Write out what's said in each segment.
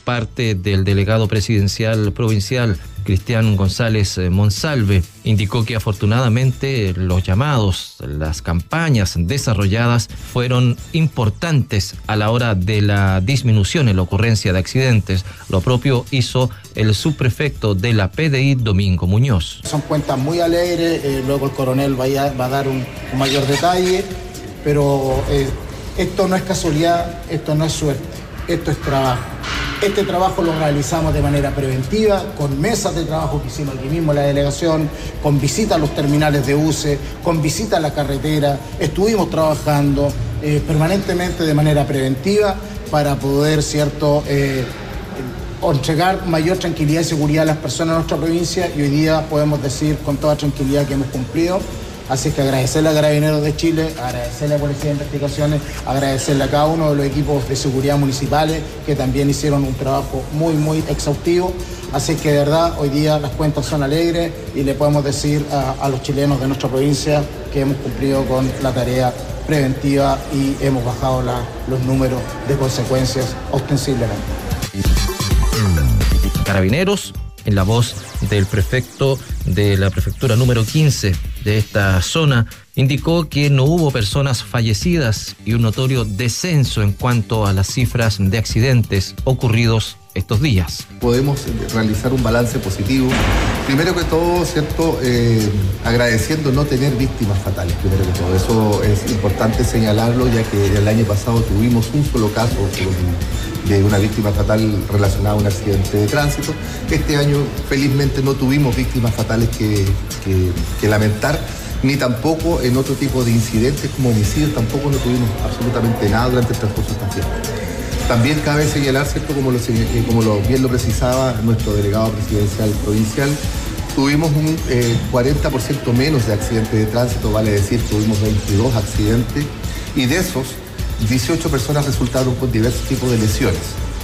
parte del delegado presidencial provincial, Cristian González Monsalve. Indicó que afortunadamente los llamados, las campañas desarrolladas fueron importantes a la hora de la disminución en la ocurrencia de accidentes. Lo propio hizo el subprefecto de la PDI, Domingo Muñoz. Son cuentas muy alegres, luego el coronel va a dar un mayor detalle, pero esto no es casualidad, esto no es suerte, esto es trabajo. Este trabajo lo realizamos de manera preventiva, con mesas de trabajo que hicimos aquí mismo en la delegación, con visitas a los terminales de UCE, con visitas a la carretera. Estuvimos trabajando permanentemente de manera preventiva para poder, entregar mayor tranquilidad y seguridad a las personas de nuestra provincia, y hoy día podemos decir con toda tranquilidad que hemos cumplido. Así que agradecerle a Carabineros de Chile, agradecerle a la Policía de Investigaciones, agradecerle a cada uno de los equipos de seguridad municipales que también hicieron un trabajo muy, muy exhaustivo. Así que de verdad hoy día las cuentas son alegres y le podemos decir a los chilenos de nuestra provincia que hemos cumplido con la tarea preventiva y hemos bajado los números de consecuencias ostensiblemente. Carabineros, en la voz del prefecto de la prefectura número 15 de esta zona, indicó que no hubo personas fallecidas y un notorio descenso en cuanto a las cifras de accidentes ocurridos estos días. Podemos realizar un balance positivo. Primero que todo, agradeciendo no tener víctimas fatales, primero que todo. Eso es importante señalarlo, ya que el año pasado tuvimos un solo caso de una víctima fatal relacionada a un accidente de tránsito. Este año, felizmente, no tuvimos víctimas fatales que lamentar, ni tampoco en otro tipo de incidentes como homicidios, tampoco no tuvimos absolutamente nada durante el transcurso de esta fiesta. También cabe señalar, como bien lo precisaba nuestro delegado presidencial provincial, tuvimos un 40% menos de accidentes de tránsito, vale decir, tuvimos 22 accidentes, y de esos, 18 personas resultaron con diversos tipos de lesiones.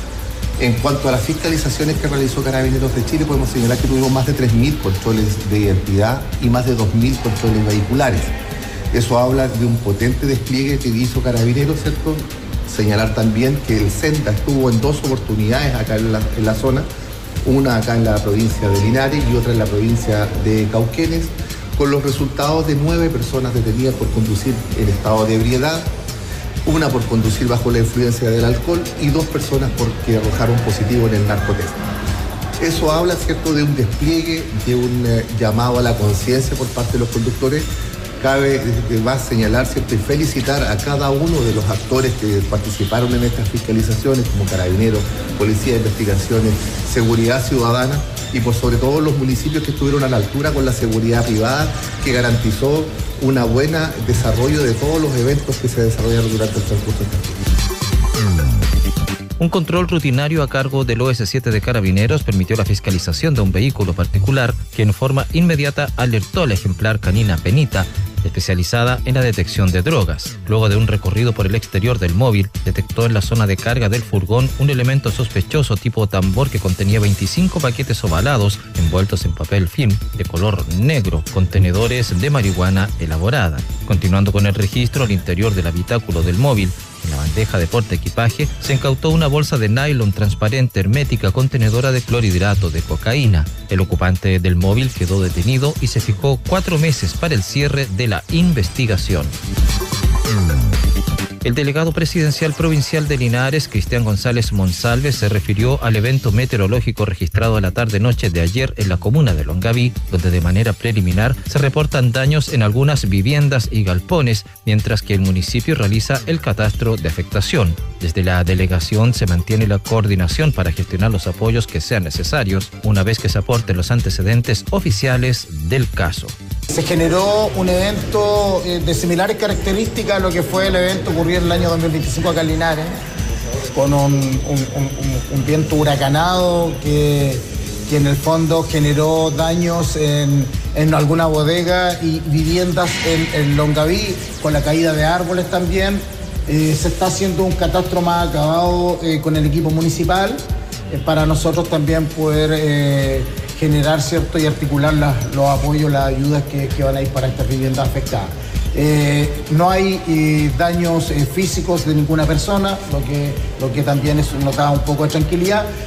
En cuanto a las fiscalizaciones que realizó Carabineros de Chile, podemos señalar que tuvimos más de 3.000 controles de identidad y más de 2.000 controles vehiculares. Eso habla de un potente despliegue que hizo Carabineros, ¿cierto? Señalar también que el SENDA estuvo en 2 oportunidades acá en la zona, una acá en la provincia de Linares y otra en la provincia de Cauquenes, con los resultados de 9 personas detenidas por conducir en estado de ebriedad, una por conducir bajo la influencia del alcohol y 2 personas porque arrojaron positivo en el narcotest. Eso habla, ¿cierto?, de un despliegue, de un llamado a la conciencia por parte de los conductores. Cabe más señalar, ¿cierto?, y felicitar a cada uno de los actores que participaron en estas fiscalizaciones, como Carabineros, Policía de Investigaciones, Seguridad Ciudadana, y por sobre todo los municipios que estuvieron a la altura con la seguridad privada, que garantizó un buen desarrollo de todos los eventos que se desarrollaron durante el transcurso de esta fiesta. Un control rutinario a cargo del OS7 de Carabineros permitió la fiscalización de un vehículo particular que en forma inmediata alertó al ejemplar canina Penita, especializada en la detección de drogas. Luego de un recorrido por el exterior del móvil, detectó en la zona de carga del furgón un elemento sospechoso tipo tambor que contenía 25 paquetes ovalados envueltos en papel film de color negro, contenedores de marihuana elaborada. Continuando con el registro, al interior del habitáculo del móvil, en la bandeja de portaequipaje, se incautó una bolsa de nylon transparente hermética contenedora de clorhidrato de cocaína. El ocupante del móvil quedó detenido y se fijó 4 meses para el cierre de la investigación. El delegado presidencial provincial de Linares, Cristian González Monsalve, se refirió al evento meteorológico registrado a la tarde-noche de ayer en la comuna de Longaví, donde de manera preliminar se reportan daños en algunas viviendas y galpones, mientras que el municipio realiza el catastro de afectación. Desde la delegación se mantiene la coordinación para gestionar los apoyos que sean necesarios, una vez que se aporten los antecedentes oficiales del caso. Se generó un evento de similares características a lo que fue el evento ocurrido en el año 2025 acá en Linares, con un viento huracanado que en el fondo generó daños en alguna bodega y viviendas en Longaví, con la caída de árboles también. Se está haciendo un catastro más acabado con el equipo municipal para nosotros también poder generar, ¿cierto?, y articular los apoyos, las ayudas que van a ir para estas viviendas afectadas. No hay daños físicos de ninguna persona, lo que también es notaba un poco de tranquilidad.